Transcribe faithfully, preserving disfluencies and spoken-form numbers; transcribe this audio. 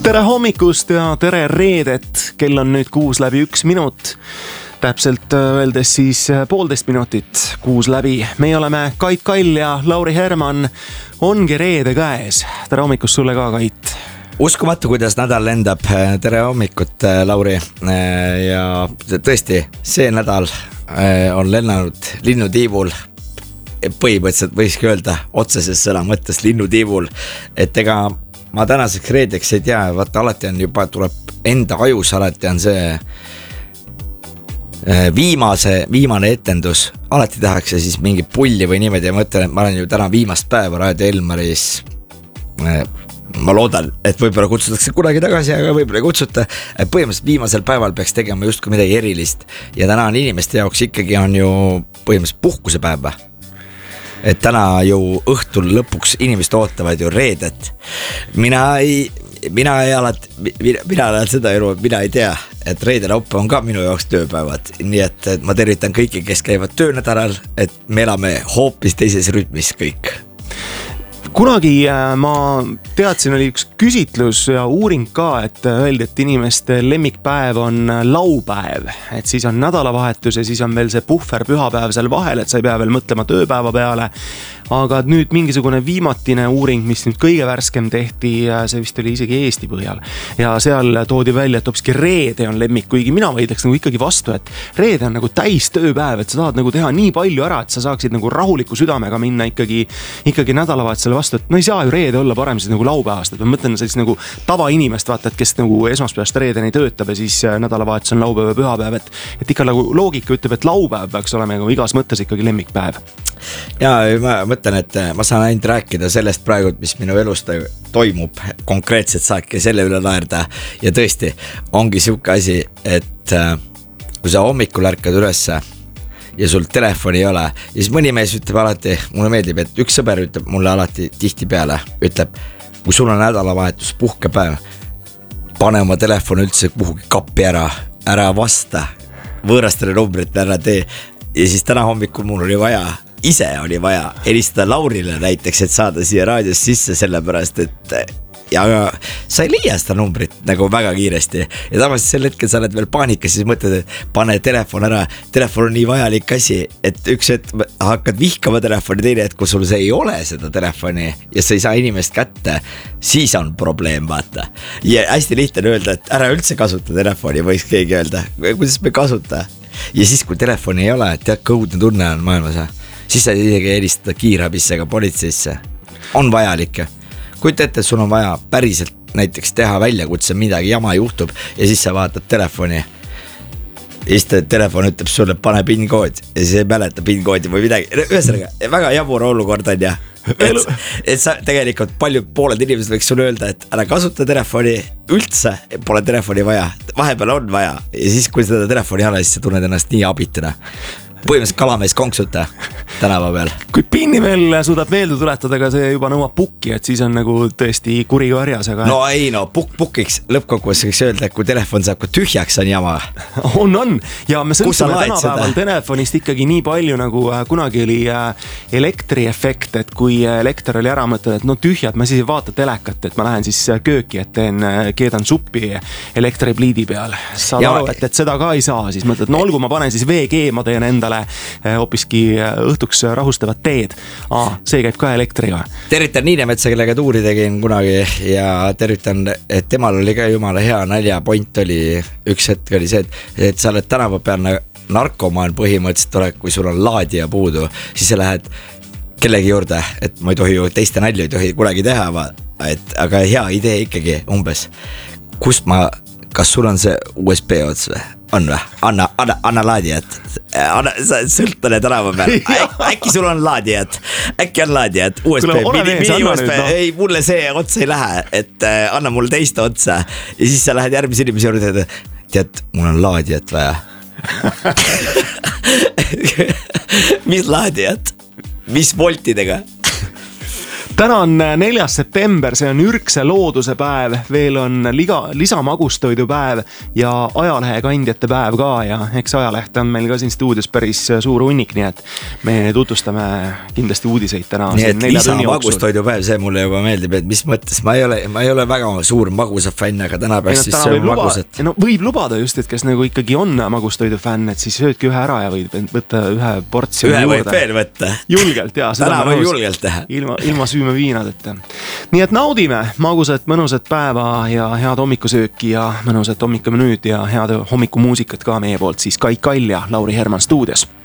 Tere hommikust ja tere reedet, kell on nüüd kuus läbi üks minut. Täpselt öeldes siis poolteist minutit kuus läbi. Meie oleme Kait Kall ja Lauri Herman. Ongi reede käes. Tere hommikust sulle ka, Kait. Uskumatu, kuidas nädal lendab. Tere hommikut, Lauri. Ja tõesti, see nädal on lennanud linnutiivul. Põhimõtteliselt võikski öelda otseses sõna mõttes linnutiivul. Et ega ma tänaseks reedeks ei tea, vaata alati on juba, tuleb enda ajus, alati on see viimase, viimane etendus, alati tahakse siis mingi pulli või niimoodi ja ma mõtlen, et ma olen ju täna viimast päeva Raadio Elmaris. Ma loodan, et võib-olla kutsutakse kunagi tagasi, aga võib-olla ei kutsuta. Põhimõtteliselt viimasel päeval peaks tegema justkui midagi erilist ja täna on inimeste jaoks ikkagi on ju põhimõtteliselt puhkuse päeva. Et täna ju õhtul lõpuks inimesed ootavad ju reedet. Mina ei, mina ei alati, mina, mina olen seda elu, mina ei tea, et reede laupäev on ka minu jaoks tööpäevad. Nii et, et ma tervitan kõiki, kes käivad töönädalal, et me elame hoopis teises rütmis kõik. Kunagi ma teadsin, oli üks küsitlus ja uuring ka, et öeldi, et inimeste lemmikpäev on laupäev, et siis on nädalavahetus ja siis on veel see puhver pühapäev seal vahel, et sa ei pea veel mõtlema tööpäeva peale. Aga nüüd mingisugune viimatine uuring, mis nüüd kõige värskem tehti, see vist oli isegi Eesti põhjal. Ja seal toodi välja, et hoopiski reede on lemmik, kuigi mina võidaks nagu ikkagi vastu, et reede on nagu täis tööpäev, et sa tahad nagu teha nii palju ära, et sa saaksid nagu rahuliku südamega minna ikkagi, ikkagi nädalavahetusele vastu, et no ei saa ju reede olla parem siis nagu laupäevast, et ma mõtlen sellist nagu tavainimest, vaata, et kes nagu esmaspäevast reedeni töötab ja siis nädalavahetus on laupäev ja pühapäev, et, et ikka nagu loogika ütleb, et laupäev peaks olema nagu igas mõttes ikkagi lemmikpäev. Ja ma mõtlen, et ma saan ainult rääkida sellest praegu, mis minu elus toimub, konkreetselt saadki selle üle naerda ja tõesti ongi siuke asi, et kui sa hommikul ärkad ülesse ja sul telefoni ei ole ja siis mõni mees ütleb alati, mulle meeldib, et üks sõber ütleb mulle alati tihti peale, ütleb, kui sul on nädalavahetus puhkepäev, pane oma telefon üldse kuhugi kappi ära, ära vasta, võõrastele numbrit ära tee ja siis täna hommikul mul oli vaja ise oli vaja helistada Laurile näiteks, et saada siia raadios sisse sellepärast, et ja sa ei leia seda numbrit nagu väga kiiresti ja tavaliselt sel hetkel sa oled veel paanikas, siis mõtled, et pane telefon ära, telefon on nii vajalik asi, et üks hetk hakkad vihkama telefoni, teine, et kui sul see ei ole seda telefoni ja sa ei saa inimest kätte, siis on probleem, vaata. Ja hästi lihtne öelda, et ära üldse kasuta telefoni, võiks keegi öelda, kuidas me kasuta ja siis kui telefoni ei ole, tead, kõudne tunne on maailmas, siis sa isegi helistada kiirabisse ka politseisse. On vajalik. Kui te ette, sul on vaja päriselt näiteks teha väljakutse, midagi jama juhtub ja siis sa vaatad telefoni. Ja siis telefon ütleb sulle, pane PIN-kood ja siis ei mäleta PIN-koodi või midagi. Ühesõnaga, väga jabur olukord on ja. Et, et sa tegelikult paljud pooled inimesed võiks sulle öelda, et ära kasuta telefoni, üldse pole telefoni vaja. Vahepeal on vaja ja siis kui seda telefoni ei ole, siis sa tunned ennast nii abituna. Põhimõtteliselt kalamees konksuta tänava peal. Kui pinni veel suudab meelde tuletada, aga see juba nõuab pukki, et siis on nagu tõesti kuri karjas. Aga... No ei no, pukk pukiks lõppkokkuvõttes võiks öelda, et kui telefon saab ka tühjaks on jama. On, on. Ja me sõltume tänapäeval telefonist ikkagi nii palju, nagu kunagi oli elektriefekt, et kui elekter oli ära mõtled, et no tühjad, ma siis ei vaata telekat, et ma lähen siis kööki, et teen, keedan suppi elektripliidi peal. Saad ja... aru, et, et seda ka ei saa, siis mõtled, no olgu, ma panen siis V G, ma teen endale hoopiski õhtuks rahustavat teed. Aa, see käib ka elektriga. Tervitan Niinemetsa, kellega tuuri tegin kunagi ja tervitan, et temal oli ka jumala hea nalja point oli, üks hetk oli see, et, et sa oled tänava peal narkomaan põhimõtteliselt oled, kui sul on laadija puudu, siis sa lähed kellegi juurde, et ma ei tohi ju teiste nalju ei tohi kunagi teha, et, aga hea idee ikkagi umbes, kus ma, kas sul on see U S B ots või? On või? Anna, anna, anna laadijat. Anna, sa sõltane tänava peal. Äkki sul on laadijat. Äkki on laadijat. U S B, mini, mini U S B. No. Ei, mulle see otsa ei lähe, et äh, anna mulle teist otsa. Ja siis sa lähed järgmise inimese juurde, tead, mul on laadijat vaja. Mis laadijat? Mis voltidega? täna on neljas september, see on ürgse looduse päev, veel on liga, lisamagustoidu päev ja ajalehe kandjate päev ka ja eks ajaleht on meil ka siin stuudios päris suur hunnik, nii et me tutvustame kindlasti uudiseid täna. Nii et lisamagustoidu päev, see mulle juba meeldib, et mis mõttes, ma ei ole, ma ei ole väga suur magusa fänn, aga täna peaks siis sööma magusat. No võib lubada just, et kes nagu ikkagi on magustoidu fänn, et siis söödki ühe ära ja võid võtta ühe portsi ühe võib veel võtta. Julgelt, jaa. Täna võib julgelt teha. Ilma, ilma süüme viinadeta. Nii et naudime magusat, mõnusat päeva ja head hommikusööki ja mõnusat hommikumenüüd ja head hommikumuusikat ka meie poolt siis Kai Kall ja Lauri Herman stuudios.